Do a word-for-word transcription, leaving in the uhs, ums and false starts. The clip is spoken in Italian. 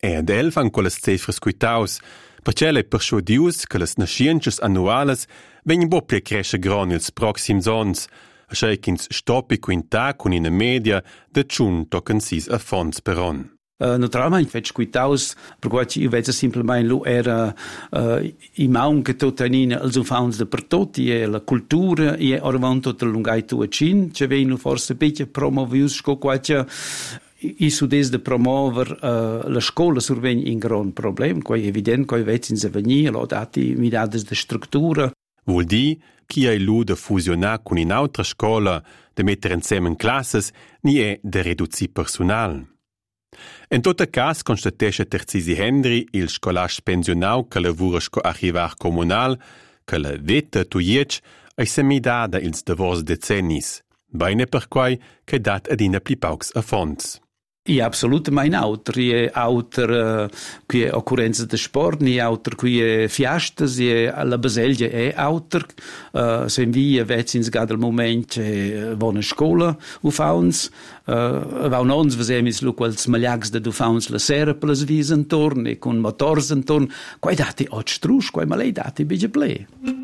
E ad el fan quelles cifras quitaus, perché le persuadius che las nasciences annuales vengono bo pli cresce gran ils proxims ons, ascei ch'ins stoppi quinta con una media de tschun tocken sis a fons per on. Uh, naturalmente fetch quitaus, perché io vedo semplicemente lo era uh, i maun che tottanina els ufauns de per tutti e la cultura e orvan tot il lungai tu a cin, che vengono forse picche promovius sco quacia i sudes de promover uh, la scola survegn in gran problem, quai evident quai vets in sevegni, lo dati midades de struttura. Vuol di chi hai lu de fusionar con un'altra scola, de mettere insieme classes, ni è de reduzir personal. In tot cas constatesce Terzisi Hendry, il scolasch pensionau che lavura sco archivar comunal, che la vetta tuiec ai semidada ils davos decennis, bene per quai che dat adina pli paucs a fons. I absolutamente auter, i auter uh, qui è occorrenza de sport, ni auter qui è fiastas, e la baselgia è auter, uh, se invia vezins gad al moment che vona scola ufauns, uh, va un ons vesemis lu quals magliags de ufauns la sera per las vis intorn e con motors intorn, quai dati och strusch, quai malei dati bige ple.